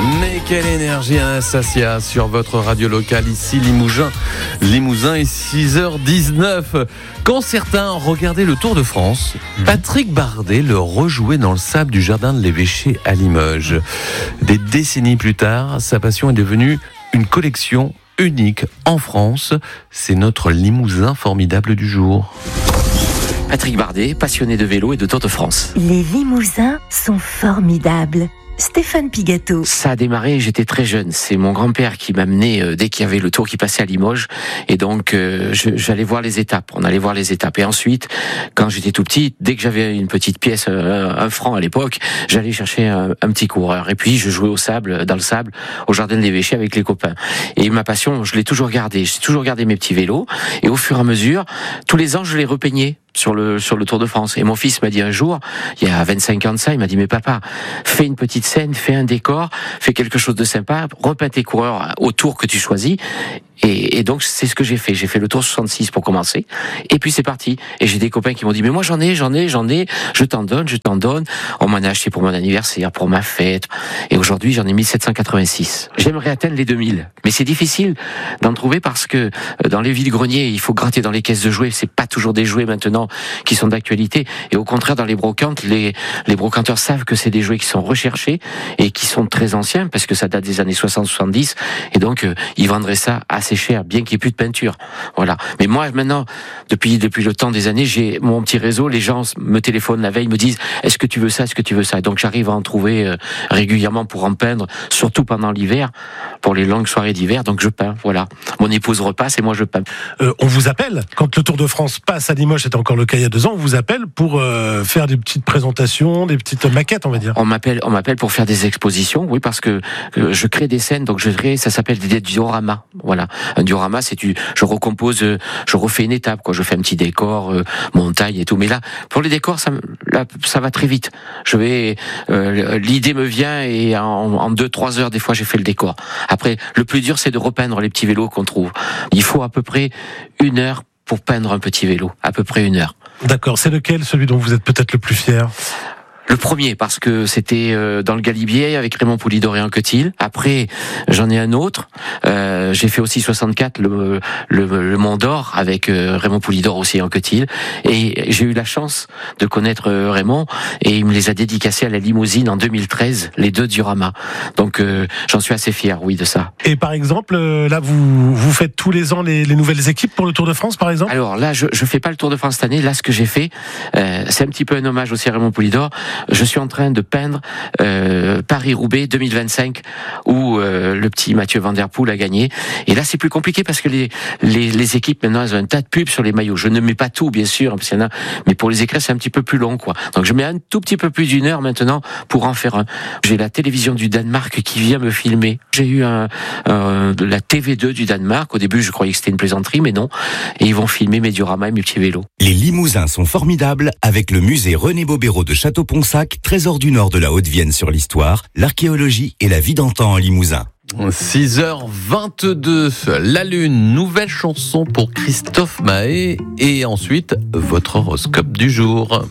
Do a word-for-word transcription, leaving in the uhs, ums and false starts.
Mais quelle énergie Anastasia sur votre radio locale ici Limousin. Limousin est six heures dix-neuf. Quand certains regardaient le Tour de France, Patrick Bardet le rejouait dans le sable du jardin de l'évêché à Limoges. Des décennies plus tard, sa passion est devenue une collection unique en France. C'est notre Limousin formidable du jour. Patrick Bardet, passionné de vélo et de Tour de France. Les Limousins sont formidables. Stéphane Pigato. Ça a démarré, j'étais très jeune. C'est mon grand-père qui m'a mené euh, dès qu'il y avait le Tour qui passait à Limoges. Et donc, euh, je, j'allais voir les étapes. On allait voir les étapes. Et ensuite, quand j'étais tout petit, dès que j'avais une petite pièce, euh, un franc à l'époque, j'allais chercher un, un petit coureur. Et puis, je jouais au sable, dans le sable, au jardin de l'évêché avec les copains. Et ma passion, je l'ai toujours gardée. J'ai toujours gardé mes petits vélos. Et au fur et à mesure, tous les ans, je les repeignais sur le sur le Tour de France. Et mon fils m'a dit un jour, il y a vingt-cinq ans de ça, il m'a dit, mais papa, fais une petite scène, fais un décor, fais quelque chose de sympa, repeins tes coureurs au tour que tu choisis. Et, et donc c'est ce que j'ai fait. J'ai fait le Tour soixante-six pour commencer. Et puis c'est parti. Et j'ai des copains qui m'ont dit, mais moi j'en ai, j'en ai, j'en ai, je t'en donne, je t'en donne. On m'en a acheté pour mon anniversaire, pour ma fête. Et aujourd'hui j'en ai mille sept cent quatre-vingt-six. J'aimerais atteindre les deux mille. Mais c'est difficile d'en trouver parce que dans les vides-greniers, il faut gratter dans les caisses de jouets. C'est pas toujours des jouets maintenant qui sont d'actualité. Et au contraire, dans les brocantes, les, les brocanteurs savent que c'est des jouets qui sont recherchés et qui sont très anciens parce que ça date des années soixante soixante-dix. Et donc, euh, ils vendraient ça assez cher, bien qu'il n'y ait plus de peinture. Voilà. Mais moi, maintenant, depuis, depuis le temps des années, j'ai mon petit réseau. Les gens me téléphonent la veille, me disent, est-ce que tu veux ça? Est-ce que tu veux ça? Et donc, j'arrive à en trouver euh, régulièrement pour en peindre, surtout pendant l'hiver, pour les longues soirées d'hiver. Donc, je peins. Voilà. Mon épouse repasse et moi, je peins. Euh, on vous appelle quand le Tour de France passe à Limoges, c'était encore le cas il y a deux ans, on vous appelle pour euh, faire des petites présentations, des petites maquettes, on va dire. On m'appelle, on m'appelle pour faire des expositions, oui, parce que euh, je crée des scènes, donc je crée, ça s'appelle des dioramas, voilà. Un diorama, c'est tu, je recompose, euh, je refais une étape, quoi. Je fais un petit décor, euh, montagne et tout. Mais là, pour les décors, ça, là, ça va très vite. Je vais, euh, l'idée me vient et en, en deux, trois heures, des fois, j'ai fait le décor. Après, le plus dur, c'est de repeindre les petits vélos qu'on trouve. Il faut à peu près une heure pour peindre un petit vélo, à peu près une heure. D'accord, c'est lequel, celui dont vous êtes peut-être le plus fier? Le premier, parce que c'était euh, dans le Galibier avec Raymond Poulidor et Anquetil. Après, j'en ai un autre. Euh, j'ai fait aussi soixante-quatre, le, le, le Mont d'Or, avec euh, Raymond Poulidor aussi et Anquetil. Et j'ai eu la chance de connaître euh, Raymond, et il me les a dédicacés à la Limousine en deux mille treize, les deux dioramas. Donc euh, j'en suis assez fier, oui, de ça. Et par exemple, euh, là, vous, vous faites tous les ans les, les nouvelles équipes pour le Tour de France, par exemple? Alors là, je je fais pas le Tour de France cette année. Là, ce que j'ai fait, euh, c'est un petit peu un hommage aussi à Raymond Poulidor. Je suis en train de peindre euh, Paris-Roubaix deux mille vingt-cinq où euh, le petit Mathieu Van Der Poel a gagné. Et là, c'est plus compliqué parce que les, les, les équipes, maintenant, elles ont un tas de pubs sur les maillots. Je ne mets pas tout, bien sûr, parce qu'il y en a, mais pour les écrire, c'est un petit peu plus long, quoi. Donc, je mets un tout petit peu plus d'une heure maintenant pour en faire un. J'ai la télévision du Danemark qui vient me filmer. J'ai eu un, un, la T V deux du Danemark. Au début, je croyais que c'était une plaisanterie, mais non. Et ils vont filmer mes dioramas et mes petits vélos. Les Limousins sont formidables avec le musée René Bobéro de Château-Ponsac, trésor du nord de la Haute-Vienne sur l'histoire, l'archéologie et la vie d'antan en Limousin. six heures vingt-deux, La Lune, nouvelle chanson pour Christophe Mahé et ensuite votre horoscope du jour.